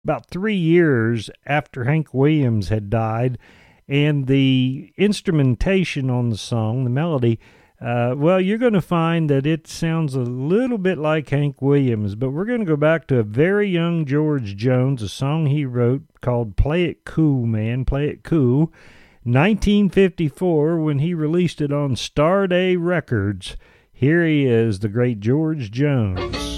about 3 years after Hank Williams had died, and the instrumentation on the song, the melody, well, you're going to find that it sounds a little bit like Hank Williams, but we're going to go back to a very young George Jones, a song he wrote called Play It Cool, Man, Play It Cool, 1954, when he released it on Starday Records. Here he is, the great George Jones.